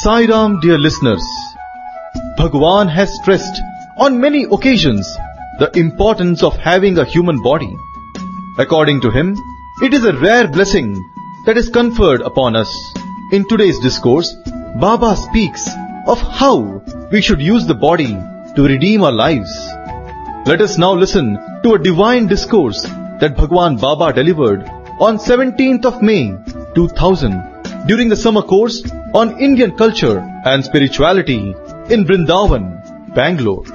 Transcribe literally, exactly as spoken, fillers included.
Sai Ram, dear listeners. Bhagwan has stressed on many occasions the importance of having a human body. According to him, it is a rare blessing that is conferred upon us. In today's discourse, Baba speaks of how we should use the body to redeem our lives. Let us now listen to a divine discourse that Bhagwan Baba delivered on seventeenth of May two thousand during the summer course on Indian culture and spirituality in Vrindavan, Bangalore.